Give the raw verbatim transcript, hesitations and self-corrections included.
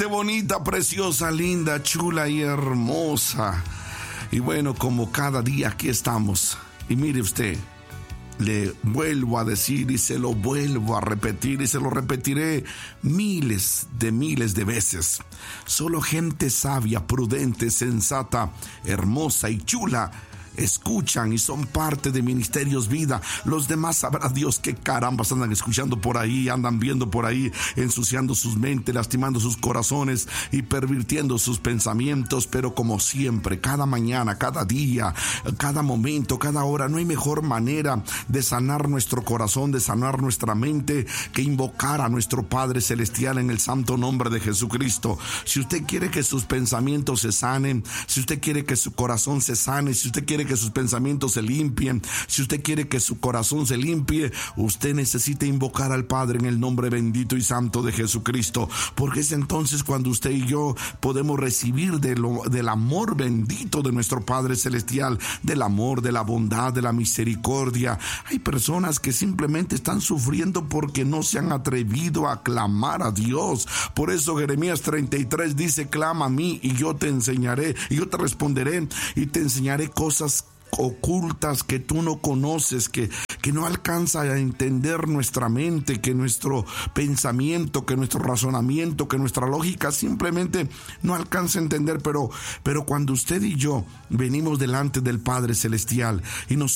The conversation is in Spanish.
bonita, preciosa, linda, chula y hermosa. Y bueno, como cada día aquí estamos. Y mire usted, le vuelvo a decir y se lo vuelvo a repetir y se lo repetiré miles de miles de veces. Solo gente sabia, prudente, sensata, hermosa y chula escuchan y son parte de Ministerios Vida. Los demás sabrá Dios qué carambas andan escuchando por ahí, andan viendo por ahí, ensuciando sus mentes, lastimando sus corazones y pervirtiendo sus pensamientos. Pero como siempre, cada mañana, cada día, cada momento, cada hora, no hay mejor manera de sanar nuestro corazón, de sanar nuestra mente, que invocar a nuestro Padre Celestial en el santo nombre de Jesucristo. Si usted quiere que sus pensamientos se sanen, si usted quiere que su corazón se sane, si usted quiere que sus pensamientos se limpien, si usted quiere que su corazón se limpie, usted necesita invocar al Padre en el nombre bendito y santo de Jesucristo, porque es entonces cuando usted y yo podemos recibir de lo, del amor bendito de nuestro Padre Celestial, del amor, de la bondad, de la misericordia. Hay personas que simplemente están sufriendo porque no se han atrevido a clamar a Dios. Por eso Jeremías treinta y tres dice: clama a mí y yo te enseñaré, y yo te responderé y te enseñaré cosas ocultas que tú no conoces, que, que no alcanza a entender nuestra mente, que nuestro pensamiento, que nuestro razonamiento, que nuestra lógica simplemente no alcanza a entender. Pero, pero cuando usted y yo venimos delante del Padre Celestial y nos